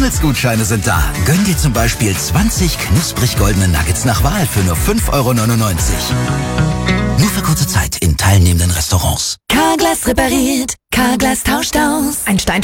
McDonalds-Gutscheine sind da. Gönn dir zum Beispiel 20 knusprig goldene Nuggets nach Wahl für nur 5,99 €. Nur für kurze Zeit in teilnehmenden Restaurants. Carglass repariert, Carglass tauscht aus. Ein Stein